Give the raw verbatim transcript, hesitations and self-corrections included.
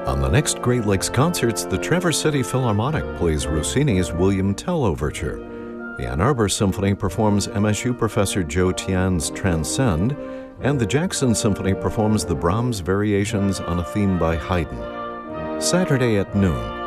On the next Great Lakes Concerts, the Traverse City Philharmonic plays Rossini's William Tell Overture. The Ann Arbor Symphony performs M S U professor Joe Tian's Transcend, and the Jackson Symphony performs the Brahms Variations on a theme by Haydn. Saturday at noon,